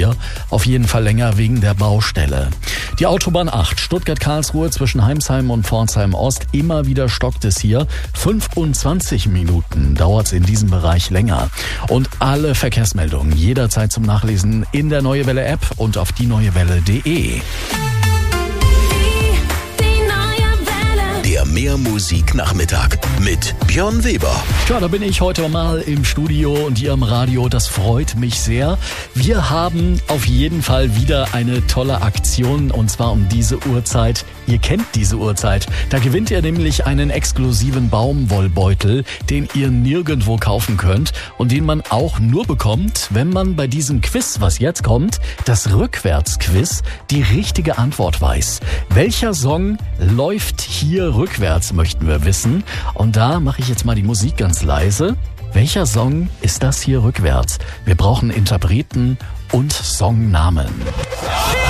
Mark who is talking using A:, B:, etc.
A: hier. Auf jeden Fall länger wegen der Baustelle. Die Autobahn 8, Stuttgart-Karlsruhe zwischen Heimsheim und Pforzheim Ost. Immer wieder stockt es hier. 25 Minuten dauert es in diesem Bereich länger. Und alle Verkehrsmeldungen jederzeit zum Nachlesen in der Neue Welle App und auf dieneuewelle.de.
B: Der Mehrmusik-Nachmittag mit Björn Weber.
A: Tja, da bin ich heute mal im Studio und ihr im Radio. Das freut mich sehr. Wir haben auf jeden Fall wieder eine tolle Aktion und zwar um diese Uhrzeit. Ihr kennt diese Uhrzeit. Da gewinnt ihr nämlich einen exklusiven Baumwollbeutel, den ihr nirgendwo kaufen könnt und den man auch nur bekommt, wenn man bei diesem Quiz, was jetzt kommt, das Rückwärtsquiz, die richtige Antwort weiß. Welcher Song läuft hier rückwärts, möchten wir wissen. Und da mache ich jetzt mal die Musik ganz leise. Welcher Song ist das hier rückwärts? Wir brauchen Interpreten und Songnamen.